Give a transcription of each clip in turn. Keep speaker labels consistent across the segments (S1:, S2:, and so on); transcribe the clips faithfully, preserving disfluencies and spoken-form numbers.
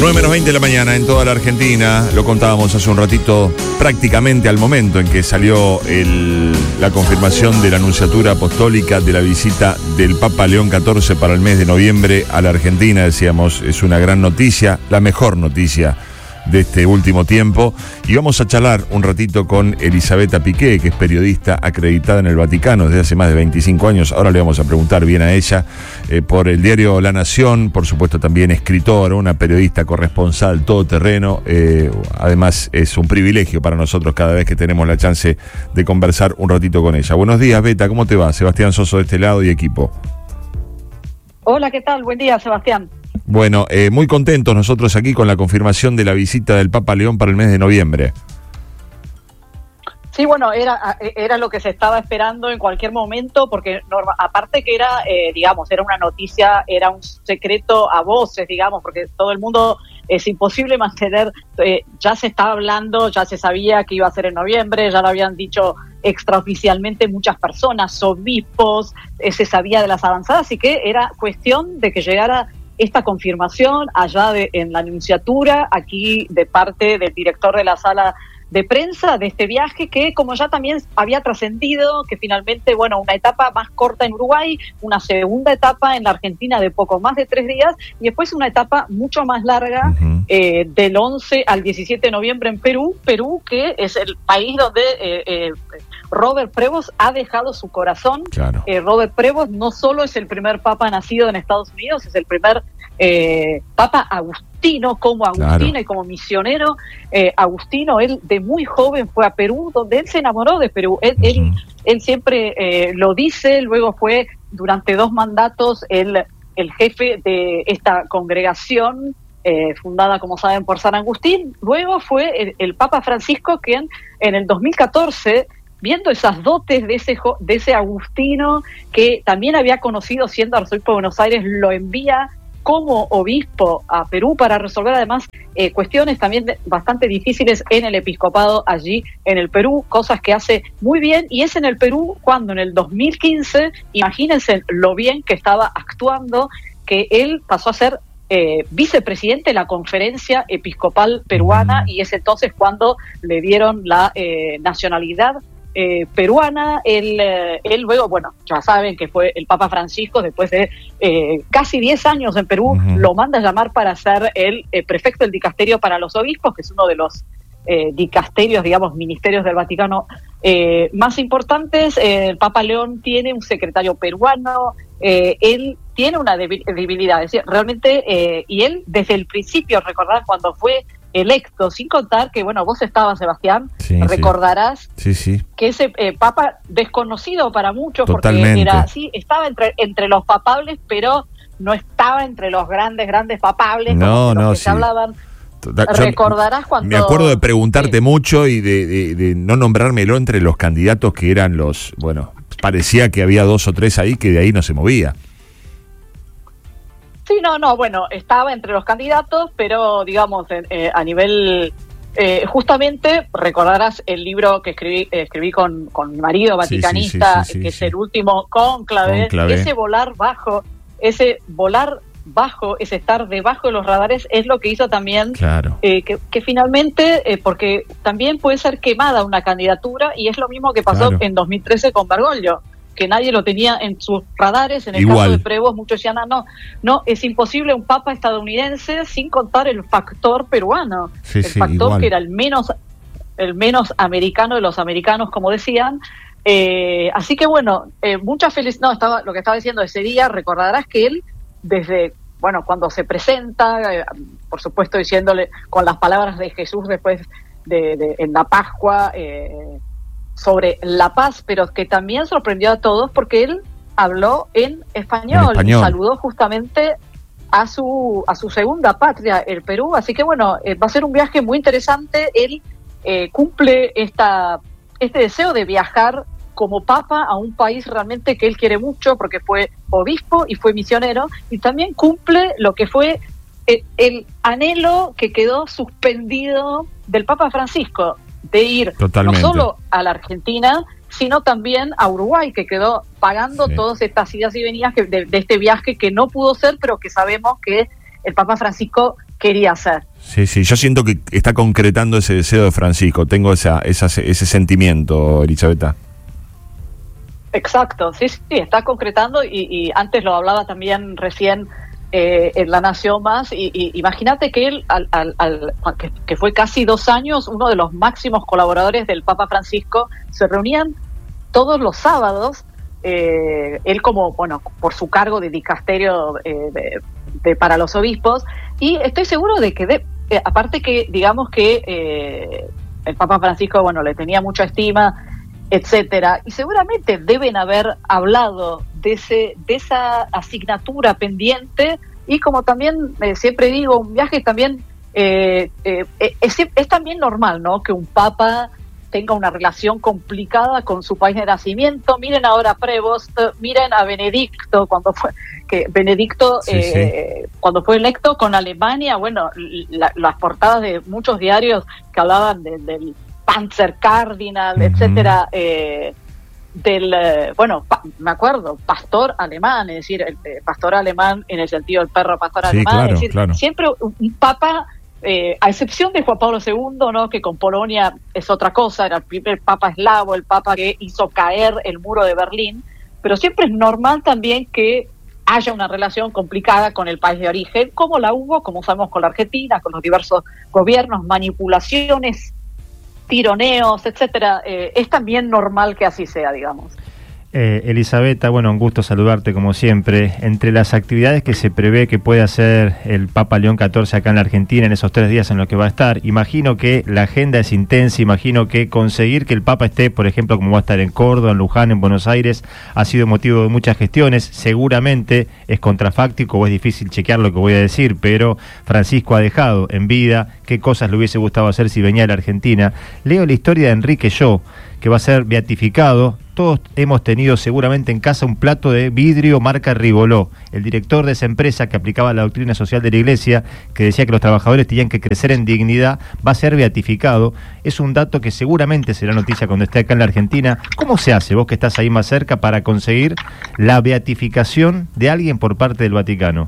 S1: nueve menos veinte de la mañana en toda la Argentina. Lo contábamos hace un ratito, prácticamente al momento en que salió el, la confirmación de la anunciatura apostólica de la visita del Papa León catorce para el mes de noviembre a la Argentina. Decíamos, es una gran noticia, la mejor noticia de este último tiempo. Y vamos a charlar un ratito con Elisabetta Piqué, que es periodista acreditada en el Vaticano desde hace más de veinticinco años. Ahora le vamos a preguntar bien a ella, eh, por el diario La Nación, por supuesto también escritora, una periodista corresponsal todoterreno. Eh, además es un privilegio para nosotros cada vez que tenemos la chance de conversar un ratito con ella. Buenos días, Beta, ¿cómo te va? Sebastián Soso de este lado y equipo.
S2: Hola, ¿qué tal? Buen día, Sebastián.
S1: Bueno, eh, muy contentos nosotros aquí con la confirmación de la visita del Papa León para el mes de noviembre.
S2: Sí, bueno, era era lo que se estaba esperando en cualquier momento, porque norma, aparte que era, eh, digamos, era una noticia, era un secreto a voces, digamos, porque todo el mundo es imposible mantener, eh, ya se estaba hablando, ya se sabía que iba a ser en noviembre, ya lo habían dicho extraoficialmente muchas personas, obispos, eh, se sabía de las avanzadas, así que era cuestión de que llegara esta confirmación allá de, en la anunciatura, aquí de parte del director de la sala de prensa de este viaje, que como ya también había trascendido, que finalmente, bueno, una etapa más corta en Uruguay, una segunda etapa en la Argentina de poco más de tres días, y después una etapa mucho más larga, uh-huh. eh, del once al diecisiete de noviembre en Perú, Perú que es el país donde eh, eh, Robert Prevost ha dejado su corazón.
S1: Claro.
S2: Eh, Robert Prevost no solo es el primer papa nacido en Estados Unidos, es el primer eh, papa agustino, como agustino, claro, y como misionero eh, agustino. Él de muy joven fue a Perú, donde él se enamoró de Perú. Él, uh-huh. él, él siempre eh, lo dice, luego fue durante dos mandatos el, el jefe de esta congregación, Eh, fundada, como saben, por San Agustín. Luego fue el, el Papa Francisco quien en el dos mil catorce, viendo esas dotes de ese, de ese agustino que también había conocido siendo arzobispo de Buenos Aires, lo envía como obispo a Perú para resolver además eh, cuestiones también de, bastante difíciles en el episcopado allí en el Perú, cosas que hace muy bien, y es en el Perú cuando en el dos mil quince, imagínense lo bien que estaba actuando, que él pasó a ser Eh, vicepresidente de la Conferencia Episcopal Peruana, y es entonces cuando le dieron la eh, nacionalidad eh, peruana. Él, eh, él luego, bueno, ya saben que fue el Papa Francisco, después de eh, casi diez años en Perú, uh-huh. lo manda a llamar para ser el eh, prefecto del dicasterio para los obispos, que es uno de los eh, dicasterios, digamos, ministerios del Vaticano eh, más importantes. Eh, el Papa León tiene un secretario peruano. Eh, él tiene una debilidad, es decir, realmente, eh, y él desde el principio, recordar cuando fue electo, sin contar que, bueno, vos estabas, Sebastián, sí, recordarás
S1: sí. Sí, sí.
S2: que ese eh, papa desconocido para muchos,
S1: Totalmente.
S2: Porque era sí, estaba entre, entre los papables, pero no estaba entre los grandes, grandes papables,
S1: no,
S2: como
S1: no,
S2: los que
S1: sí.
S2: se hablaban. Yo recordarás cuando...
S1: Me acuerdo de preguntarte
S2: sí.
S1: mucho y de, de, de no nombrármelo entre los candidatos que eran los, bueno, parecía que había dos o tres ahí que de ahí no se movía.
S2: Sí, no, no, bueno, estaba entre los candidatos, pero digamos, eh, a nivel... Eh, justamente recordarás el libro que escribí eh, escribí con, con mi marido vaticanista, sí, sí, sí, sí, que sí, es sí. el último cónclave, ese volar bajo, ese volar bajo, ese estar debajo de los radares es lo que hizo también,
S1: claro.
S2: eh, que, que finalmente, eh, porque también puede ser quemada una candidatura, y es lo mismo que pasó, claro, en dos mil trece con Bergoglio, que nadie lo tenía en sus radares. En el
S1: Igual.
S2: caso de Prevost, muchos decían, ah, no, no, es imposible un papa estadounidense sin contar el factor peruano,
S1: sí,
S2: el
S1: sí,
S2: factor
S1: igual.
S2: que era el menos, el menos americano de los americanos, como decían. Eh, así que bueno, eh, mucha felicidad. No, estaba, lo que estaba diciendo ese día, recordarás que él, desde, bueno, cuando se presenta, eh, por supuesto diciéndole con las palabras de Jesús después de, de en la Pascua, eh, sobre la paz, pero que también sorprendió a todos porque él habló en español, en español. Y saludó justamente a su a su segunda patria, el Perú. Así que bueno, eh, va a ser un viaje muy interesante. Él eh, cumple esta este deseo de viajar como papa a un país realmente que él quiere mucho, porque fue obispo y fue misionero, y también cumple lo que fue el, el anhelo que quedó suspendido del Papa Francisco, de ir
S1: Totalmente.
S2: no solo a la Argentina, sino también a Uruguay, que quedó pagando sí. todas estas idas y venidas que, de, de este viaje que no pudo ser, pero que sabemos que el Papa Francisco quería hacer.
S1: Sí, sí, yo siento que está concretando ese deseo de Francisco, tengo esa, esa ese sentimiento, Elisabetta.
S2: Exacto, sí, sí, está concretando y, y antes lo hablaba también recién eh, en La Nación Más, y, y imagínate que él, al, al, al, que, que fue casi dos años, uno de los máximos colaboradores del Papa Francisco, se reunían todos los sábados, eh, él como, bueno, por su cargo de dicasterio eh, de, de, para los obispos, y estoy seguro de que, de, eh, aparte que, digamos que eh, el Papa Francisco, bueno, le tenía mucha estima, etcétera, y seguramente deben haber hablado de ese de esa asignatura pendiente, y como también eh, siempre digo, un viaje también eh, eh, es, es también normal, ¿no?, que un papa tenga una relación complicada con su país de nacimiento. Miren ahora a Prevost, miren a Benedicto, cuando fue que Benedicto sí, eh, sí. cuando fue electo con Alemania, bueno, la, las portadas de muchos diarios que hablaban de, del Panzer Cardinal, uh-huh. etcétera, eh, del, eh, bueno, pa, me acuerdo, pastor alemán, es decir, el eh, pastor alemán en el sentido del perro pastor sí, alemán,
S1: claro,
S2: es decir,
S1: claro.
S2: siempre un, un papa, eh, a excepción de Juan Pablo segundo, ¿no?, que con Polonia es otra cosa, era el primer papa eslavo, el papa que hizo caer el muro de Berlín, pero siempre es normal también que haya una relación complicada con el país de origen, como la hubo, como sabemos, con la Argentina, con los diversos gobiernos, manipulaciones, tironeos, etcétera. Eh, es también normal que así sea, digamos.
S3: Eh, Elisabetta, bueno, un gusto saludarte como siempre. Entre las actividades que se prevé que puede hacer el Papa León catorce acá en la Argentina en esos tres días en los que va a estar, imagino que la agenda es intensa, imagino que conseguir que el Papa esté, por ejemplo, como va a estar en Córdoba, en Luján, en Buenos Aires, ha sido motivo de muchas gestiones. Seguramente es contrafáctico o es difícil chequear lo que voy a decir, pero Francisco ha dejado en vida qué cosas le hubiese gustado hacer si venía a la Argentina. Leo la historia de Enrique Yo, que va a ser beatificado. Todos hemos tenido seguramente en casa un plato de vidrio marca Riboló. El director de esa empresa que aplicaba la doctrina social de la Iglesia, que decía que los trabajadores tenían que crecer en dignidad, va a ser beatificado. Es un dato que seguramente será noticia cuando esté acá en la Argentina. ¿Cómo se hace, vos que estás ahí más cerca, para conseguir la beatificación de alguien por parte del Vaticano?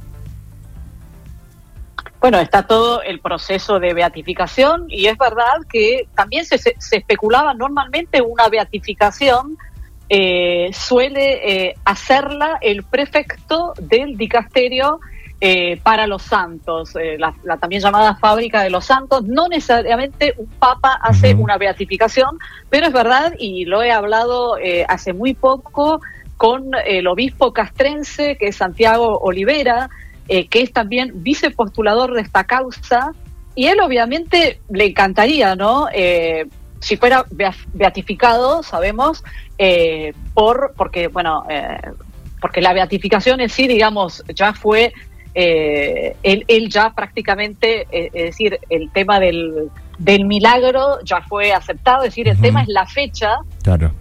S2: Bueno, está todo el proceso de beatificación, y es verdad que también se, se, se especulaba normalmente una beatificación eh, suele eh, hacerla el prefecto del dicasterio eh, para los santos, eh, la, la también llamada fábrica de los santos. No necesariamente un papa hace uh-huh. una beatificación, pero es verdad, y lo he hablado eh, hace muy poco con el obispo castrense, que es Santiago Olivera, Eh, que es también vicepostulador de esta causa, y él obviamente le encantaría, ¿no?, eh, si fuera beatificado, sabemos, eh, por porque, bueno, eh, porque la beatificación en sí, digamos, ya fue, eh, él, él ya prácticamente, eh, es decir, el tema del, del milagro ya fue aceptado, es decir, el uh-huh. tema es la fecha,
S1: claro.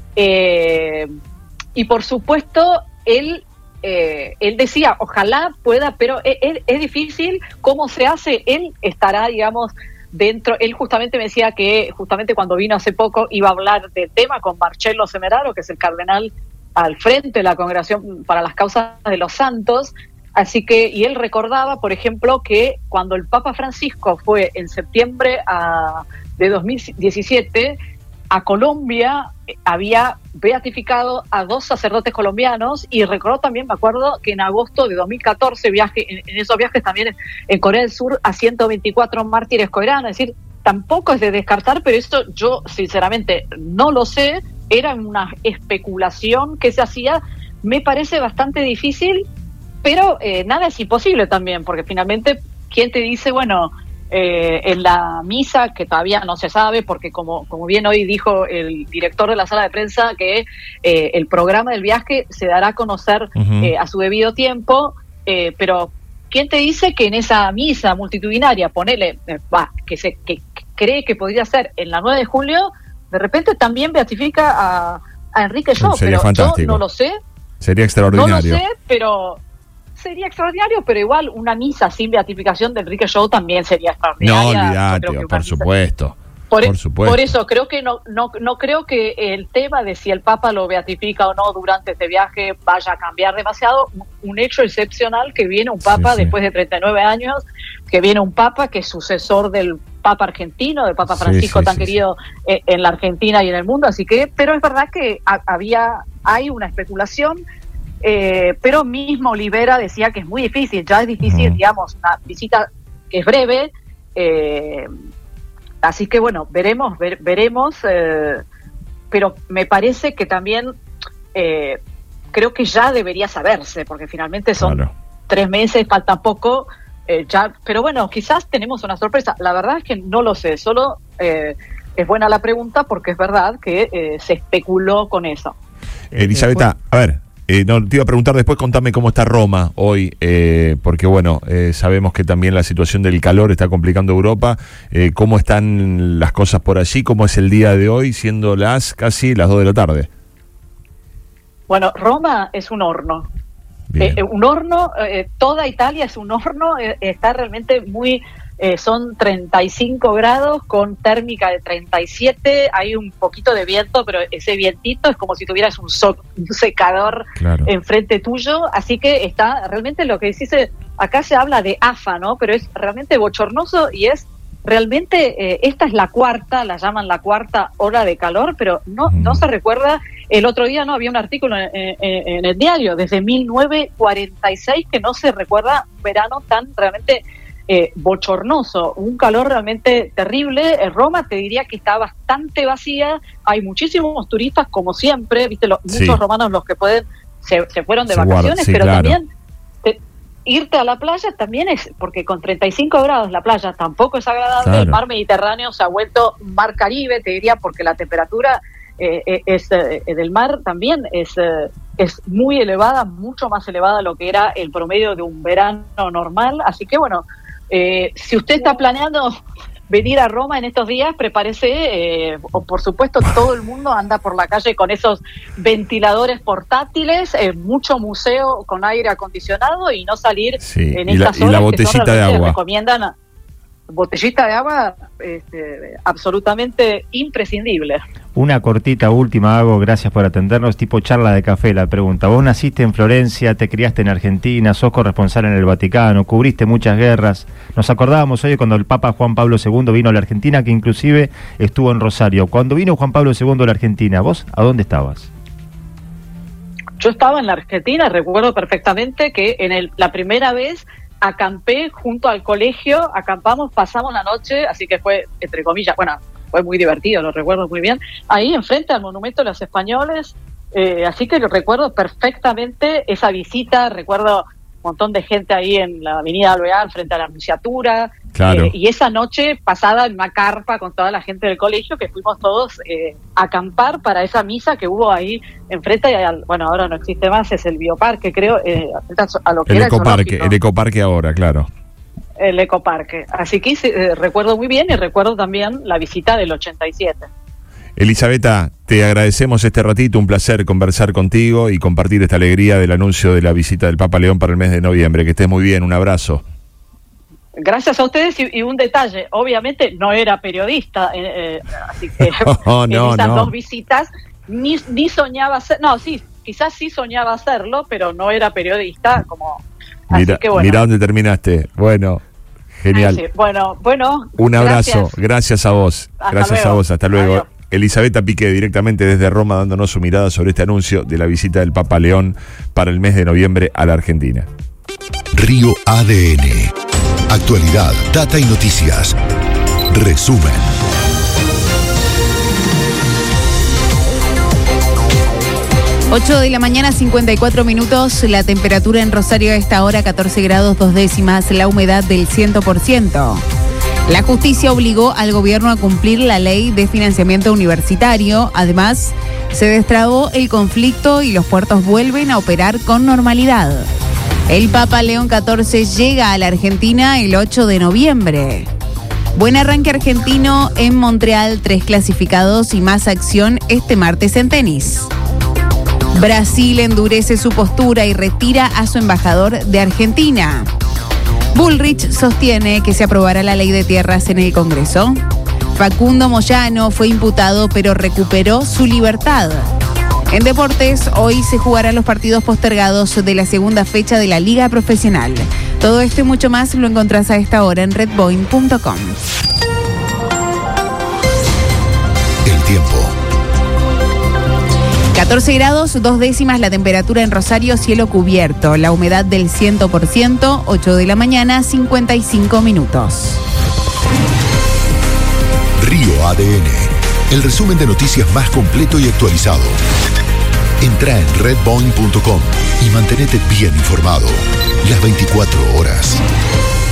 S2: eh, y por supuesto, él Eh, él decía, ojalá pueda, pero es, es, es difícil. ¿Cómo se hace? Él estará, digamos, dentro. Él justamente me decía que justamente cuando vino hace poco iba a hablar del tema con Marcello Semeraro, que es el cardenal al frente de la Congregación para las Causas de los Santos. Así que, y él recordaba, por ejemplo, que cuando el Papa Francisco fue en septiembre a, de dos mil diecisiete a Colombia, había beatificado a dos sacerdotes colombianos, y recordó también, me acuerdo, que en agosto de dos mil catorce, viaje, en, en esos viajes también en Corea del Sur, a ciento veinticuatro mártires coreanos. Es decir, tampoco es de descartar, pero esto yo sinceramente no lo sé, era una especulación que se hacía, me parece bastante difícil, pero eh, nada es imposible también, porque finalmente, ¿quién te dice, bueno, Eh, en la misa, que todavía no se sabe, porque como, como bien hoy dijo el director de la sala de prensa, que eh, el programa del viaje se dará a conocer uh-huh. eh, a su debido tiempo, eh, pero ¿quién te dice que en esa misa multitudinaria, ponele, eh, bah, que se que, que cree que podría ser en la nueve de julio, de repente también beatifica a, a Enrique Yo?
S1: Sería
S2: pero
S1: fantástico.
S2: Yo no lo sé.
S1: Sería extraordinario.
S2: No lo sé, pero... Sería extraordinario, pero igual una misa sin beatificación de Enrique Yo también sería extraordinaria.
S1: No, olvídate, por supuesto.
S2: Por,
S1: por supuesto.
S2: Por eso creo que no, no, no creo que el tema de si el Papa lo beatifica o no durante este viaje vaya a cambiar demasiado. Un hecho excepcional que viene un Papa sí, después sí. de treinta y nueve años, que viene un Papa que es sucesor del Papa argentino, del Papa Francisco, sí, sí, tan sí, querido sí. en la Argentina y en el mundo. Así que, pero es verdad que ha, había, hay una especulación. Eh, pero mismo Olivera decía que es muy difícil, ya es difícil, uh-huh. digamos, una visita que es breve, eh, así que bueno, veremos, ver, veremos, eh, pero me parece que también eh, creo que ya debería saberse, porque finalmente son claro. tres meses, falta poco, eh, ya, pero bueno, quizás tenemos una sorpresa, la verdad es que no lo sé, solo eh, es buena la pregunta porque es verdad que eh, se especuló con eso.
S1: Elisabetta, a ver, Eh, no, te iba a preguntar después, contame cómo está Roma hoy, eh, porque bueno, eh, sabemos que también la situación del calor está complicando Europa, eh, cómo están las cosas por allí, cómo es el día de hoy, siendo las casi las dos de la tarde.
S2: Bueno, Roma es un horno, eh, un horno, eh, toda Italia es un horno, eh, está realmente muy... Eh, son treinta y cinco grados con térmica de treinta y siete, hay un poquito de viento, pero ese vientito es como si tuvieras un, so, un secador claro. enfrente tuyo, así que está realmente lo que dice, acá se habla de afa, ¿no? Pero es realmente bochornoso y es realmente, eh, esta es la cuarta, la llaman la cuarta ola de calor, pero no, mm. no se recuerda, el otro día no había un artículo en, en, en el diario, desde mil novecientos cuarenta y seis que no se recuerda un verano tan realmente... Eh, bochornoso, un calor realmente terrible. En Roma te diría que está bastante vacía, hay muchísimos turistas como siempre, viste, los, sí. muchos romanos los que pueden se, se fueron de se vacaciones, guarda, sí, pero claro. también te, irte a la playa también es, porque con treinta y cinco grados la playa tampoco es agradable, claro. el mar Mediterráneo se ha vuelto mar Caribe, te diría, porque la temperatura eh, es eh, del mar también es eh, es muy elevada, mucho más elevada de lo que era el promedio de un verano normal, así que bueno, Eh, si usted está planeando venir a Roma en estos días, prepárese, eh, o por supuesto todo el mundo anda por la calle con esos ventiladores portátiles, eh, mucho museo con aire acondicionado y no salir
S1: sí,
S2: en
S1: y
S2: estas
S1: la,
S2: horas
S1: y la botellita
S2: que
S1: de agua.
S2: recomiendan a, botellita de agua este, absolutamente imprescindible.
S3: Una cortita última, Hago, gracias por atendernos, tipo charla de café, la pregunta. Vos naciste en Florencia, te criaste en Argentina, sos corresponsal en el Vaticano, cubriste muchas guerras. Nos acordábamos hoy cuando el Papa Juan Pablo segundo vino a la Argentina, que inclusive estuvo en Rosario. Cuando vino Juan Pablo segundo a la Argentina, ¿vos a dónde estabas?
S2: Yo estaba en la Argentina, recuerdo perfectamente que en el, la primera vez acampé junto al colegio, acampamos, pasamos la noche, así que fue, entre comillas, bueno, fue muy divertido, lo recuerdo muy bien, ahí enfrente al Monumento de los Españoles, eh, así que lo recuerdo perfectamente esa visita, recuerdo un montón de gente ahí en la avenida Alvear, frente a la Nunciatura,
S1: claro.
S2: eh, y esa noche pasada en una carpa con toda la gente del colegio, que fuimos todos eh, a acampar para esa misa que hubo ahí enfrente, al, bueno, ahora no existe más, es el Bioparque, creo, eh, a lo que
S1: el
S2: era
S1: ecoparque,
S2: el,
S1: el ecoparque ahora, claro.
S2: El ecoparque, así que eh, recuerdo muy bien y recuerdo también la visita del ochenta y siete.
S1: Elisabetta, te agradecemos este ratito, un placer conversar contigo y compartir esta alegría del anuncio de la visita del Papa León para el mes de noviembre. Que estés muy bien, un abrazo.
S2: Gracias a ustedes y, y un detalle, obviamente no era periodista, eh, eh, así que
S1: oh, no,
S2: en esas
S1: no.
S2: dos visitas ni, ni soñaba ser, no, sí, quizás sí soñaba hacerlo, pero no era periodista, como...
S1: Mira,
S2: así que bueno.
S1: Mira dónde terminaste, bueno... Genial.
S2: Sí, bueno, bueno.
S1: Un abrazo, gracias, gracias a vos.
S2: Hasta
S1: gracias
S2: luego.
S1: a vos, hasta luego.
S2: Adiós.
S1: Elisabetta Piqué, directamente desde Roma, dándonos su mirada sobre este anuncio de la visita del Papa León para el mes de noviembre a la Argentina.
S4: Río A D N. Actualidad, data y noticias. Resumen.
S5: ocho de la mañana, cincuenta y cuatro minutos, la temperatura en Rosario a esta hora catorce grados dos décimas, la humedad del cien por ciento. La justicia obligó al gobierno a cumplir la ley de financiamiento universitario. Además, se destrabó el conflicto y los puertos vuelven a operar con normalidad. El Papa León catorce llega a la Argentina el ocho de noviembre. Buen arranque argentino en Montreal, tres clasificados y más acción este martes en tenis. Brasil endurece su postura y retira a su embajador de Argentina. Bullrich sostiene que se aprobará la ley de tierras en el Congreso. Facundo Moyano fue imputado pero recuperó su libertad. En deportes, hoy se jugarán los partidos postergados de la segunda fecha de la Liga Profesional. Todo esto y mucho más lo encontrás a esta hora en redboin punto com.
S4: El tiempo.
S5: catorce grados, dos décimas la temperatura en Rosario, cielo cubierto. La humedad del cien por ciento, ocho de la mañana, cincuenta y cinco minutos.
S4: Río A D N, el resumen de noticias más completo y actualizado. Entra en redboin punto com y mantenete bien informado las veinticuatro horas.